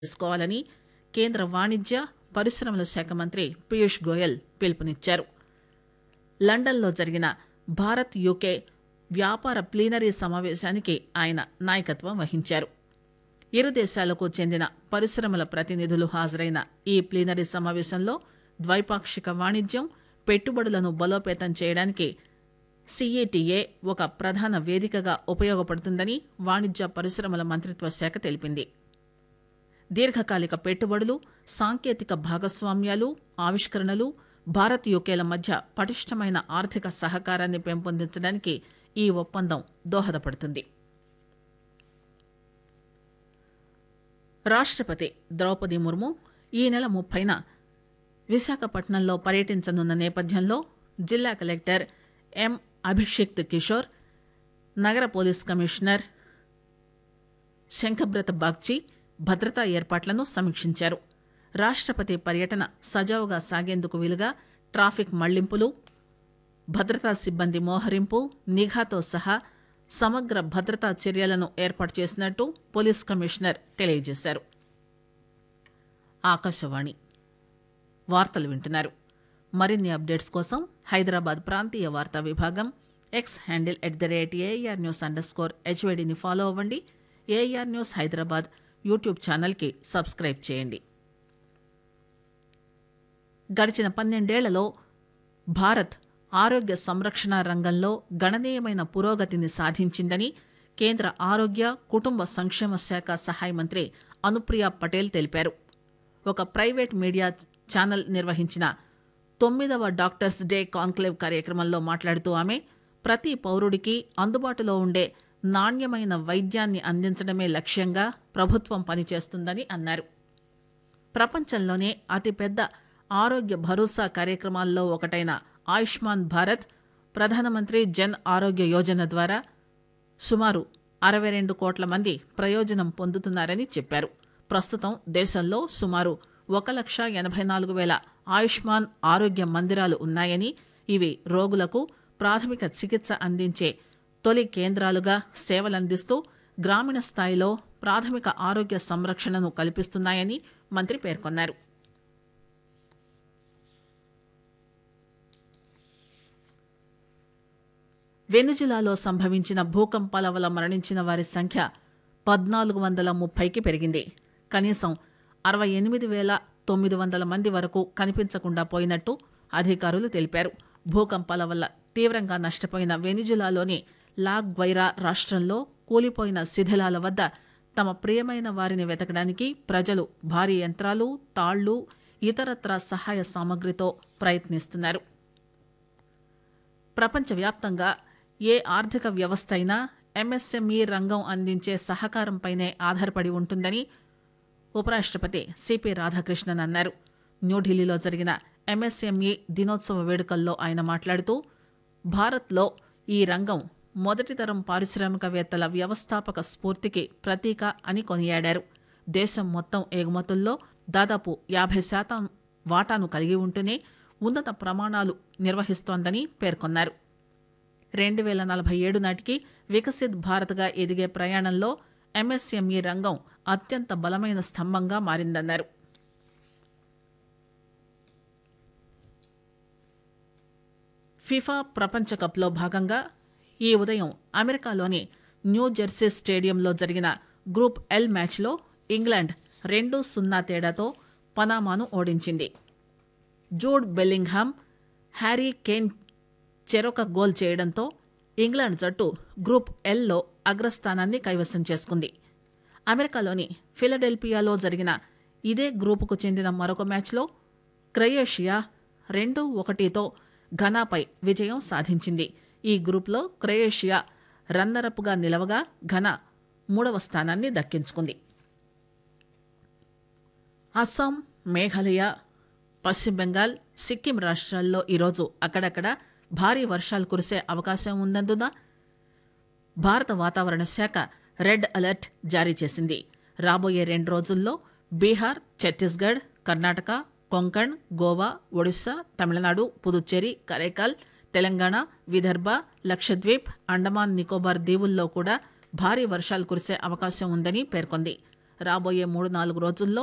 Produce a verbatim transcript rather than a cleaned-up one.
తీసుకోవాలని కేంద్ర వాణిజ్య పరిశ్రమల శాఖ మంత్రి పీయూష్ గోయల్ పిలుపునిచ్చారు. లండన్లో జరిగిన భారత్ యూకే వ్యాపార ప్లీనరీ సమావేశానికి ఆయన నాయకత్వం వహించారు. ఇరు దేశాలకు చెందిన పరిశ్రమల ప్రతినిధులు హాజరైన ఈ ప్లీనరీ సమావేశంలో ద్వైపాక్షిక వాణిజ్యం, పెట్టుబడులను బలోపేతం చేయడానికి సీఈటీఏ ఒక ప్రధాన వేదికగా ఉపయోగపడుతుందని వాణిజ్య పరిశ్రమల మంత్రిత్వ శాఖ తెలిపింది. దీర్ఘకాలిక పెట్టుబడులు, సాంకేతిక భాగస్వామ్యాలు, ఆవిష్కరణలు భారత్ యూకేల మధ్య పటిష్టమైన ఆర్థిక సహకారాన్ని పెంపొందించడానికి ఈ ఒప్పందం దోహదపడుతుంది. రాష్ట్రపతి ద్రౌపది ముర్ము ఈ నెల ముప్పైన విశాఖపట్నంలో పర్యటించనున్న నేపథ్యంలో జిల్లా కలెక్టర్ ఎం అభిషిక్త్ కిషోర్, నగర పోలీస్ కమిషనర్ శంఖబ్రత బాగ్చి భద్రతా ఏర్పాట్లను సమీక్షించారు. రాష్ట్రపతి పర్యటన సజావుగా సాగేందుకు వీలుగా ట్రాఫిక్ మళ్లింపులు, భద్రతా సిబ్బంది మోహరింపు, నిఘాతో సహా సమగ్ర భద్రతా చర్యలను ఏర్పాటు చేసినట్టు పోలీస్ కమిషనర్ తెలియజేశారు. ఆకాశవాణి వార్తలు వింటున్నారు. మరిన్ని అప్డేట్స్ కోసం హైదరాబాద్ ప్రాంతీయ వార్తా విభాగం X handle at the rate AR news under score హెచ్వైడిని follow అవ్వండి. ఏఆర్ న్యూస్ హైదరాబాద్ యూట్యూబ్ ఛానల్కి సబ్స్క్రైబ్ చేయండి. గడిచిన పన్నెండేళ్లలో భారత్ ఆరోగ్య సంరక్షణ రంగంలో గణనీయమైన పురోగతిని సాధించిందని కేంద్ర ఆరోగ్య కుటుంబ సంక్షేమ శాఖ సహాయ మంత్రి అనుప్రియ పటేల్ తెలిపారు. ఒక ప్రైవేట్ మీడియా ఛానల్ నిర్వహించిన తొమ్మిదవ డాక్టర్స్ డే కాన్క్లేవ్ కార్యక్రమంలో మాట్లాడుతూ ఆమె ప్రతి పౌరుడికి అందుబాటులో ఉండే నాణ్యమైన వైద్యాన్ని అందించడమే లక్ష్యంగా ప్రభుత్వం పనిచేస్తుందని అన్నారు. ప్రపంచంలోనే అతిపెద్ద ఆరోగ్య భరోసా కార్యక్రమాల్లో ఒకటైన ఆయుష్మాన్ భారత్, ప్రధానమంత్రి జన్ ఆరోగ్య యోజన ద్వారా సుమారు అరవై రెండు కోట్ల మంది ప్రయోజనం పొందుతున్నారని చెప్పారు. ప్రస్తుతం దేశంలో సుమారు ఒక లక్ష ఎనభై నాలుగు వేల ఆయుష్మాన్ ఆరోగ్య మందిరాలు ఉన్నాయని, ఇవి రోగులకు ప్రాథమిక చికిత్స అందించే తొలి కేంద్రాలుగా సేవలందిస్తూ గ్రామీణ స్థాయిలో ప్రాథమిక ఆరోగ్య సంరక్షణను కల్పిస్తున్నాయని మంత్రి పేర్కొన్నారు. వెనుజులాలో సంభవించిన భూకంపాల వల్ల మరణించిన వారి సంఖ్య పద్నాలుగు వందల ముప్పైకి పెరిగింది. కనీసం అరవై ఎనిమిది వేల తొమ్మిది వందల మంది వరకు కనిపించకుండా పోయినట్టు అధికారులు తెలిపారు. భూకంపాల వల్ల తీవ్రంగా నష్టపోయిన వెనుజులాలోని లా గ్వైరా రాష్ట్రంలో కూలిపోయిన శిథిలాల వద్ద తమ ప్రియమైన వారిని వెతకడానికి ప్రజలు భారీ యంత్రాలు, తాళ్లు, ఇతరత్రా సహాయ సామగ్రితో ప్రయత్నిస్తున్నారు. ప్రపంచవ్యాప్తంగా ఏ ఆర్థిక వ్యవస్థ అయినా ఎంఎస్ఎంఈ రంగం అందించే సహకారంపైనే ఆధారపడి ఉంటుందని ఉపరాష్ట్రపతి సిపి రాధాకృష్ణన్ అన్నారు. న్యూఢిల్లీలో జరిగిన ఎంఎస్ఎంఈ దినోత్సవ వేడుకల్లో ఆయన మాట్లాడుతూ భారత్లో ఈ రంగం మొదటి తరం పారిశ్రామికవేత్తల వ్యవస్థాపక స్ఫూర్తికి ప్రతీక అని కొనియాడారు. దేశం మొత్తం ఎగుమతుల్లో దాదాపు యాభై శాతం వాటాను కలిగి ఉంటూనే ఉన్నత ప్రమాణాలు నిర్వహిస్తోందని పేర్కొన్నారు. రెండు వేల నలభై ఏడు నాటికి వికసిత్ భారత్గా ఎదిగే ప్రయాణంలో ఎంఎస్ఎంఈ రంగం అత్యంత బలమైన స్తంభంగా మారిందన్నారు. ఫిఫా ప్రపంచ కప్లో భాగంగా ఈ ఉదయం అమెరికాలోని న్యూ జెర్సీ స్టేడియంలో జరిగిన గ్రూప్ ఎల్ మ్యాచ్లో ఇంగ్లాండ్ రెండు సున్నా తేడాతో పనామాను ఓడించింది. జూడ్ బెల్లింగ్హామ్, హ్యారీ కేన్ చెరొక గోల్ చేయడంతో ఇంగ్లాండ్ జట్టు గ్రూప్ ఎల్లో అగ్రస్థానాన్ని కైవసం చేసుకుంది. అమెరికాలోని ఫిలడెల్ఫియాలో జరిగిన ఇదే గ్రూపుకు చెందిన మరొక మ్యాచ్లో క్రొయేషియా రెండు ఒకటితో ఘనాపై విజయం సాధించింది. ఈ గ్రూప్లో క్రొయేషియా రన్నరప్గా నిలవగా ఘనా మూడవ స్థానాన్ని దక్కించుకుంది. అస్సాం, మేఘాలయ, పశ్చిమ బెంగాల్, సిక్కిం రాష్ట్రాల్లో ఈరోజు అక్కడక్కడ భారీ వర్షాలు కురిసే అవకాశం ఉన్నందున భారత వాతావరణ శాఖ రెడ్ అలర్ట్ జారీ చేసింది. రాబోయే రెండు రోజుల్లో బీహార్, ఛత్తీస్గఢ్, కర్ణాటక, కొంకణ్, గోవా, ఒడిశా, తమిళనాడు, పుదుచ్చేరి, కరైకాల్, తెలంగాణ, విదర్భ, లక్షద్వీప్, అండమాన్ నికోబార్ దీవుల్లో కూడా భారీ వర్షాలు కురిసే అవకాశం ఉందని పేర్కొంది. రాబోయే మూడు నాలుగు రోజుల్లో